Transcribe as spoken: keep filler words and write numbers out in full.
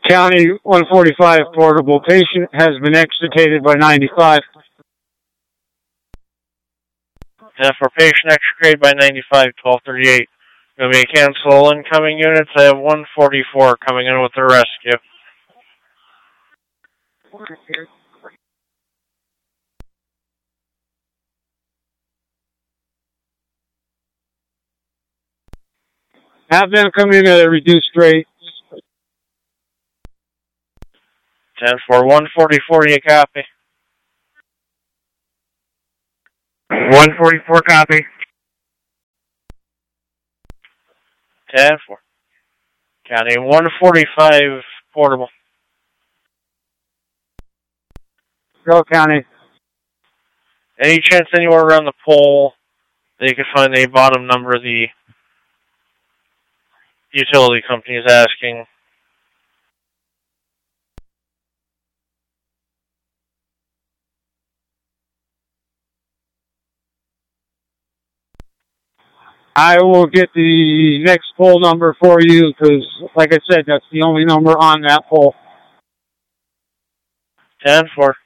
County one forty-five portable patient has been extricated by ninety-five. ten four, patient extricated by ninety-five, twelve thirty-eight. Going to be cancel incoming units. I have one forty-four coming in with the rescue. Have them come in at a reduced rate. ten four, one forty-four, you copy? one forty-four, copy. ten four. County one forty-five, portable. Go, County. Any chance anywhere around the pole that you could find the bottom number the utility company is asking? I will get the next poll number for you because, like I said, that's the only number on that poll. ten four.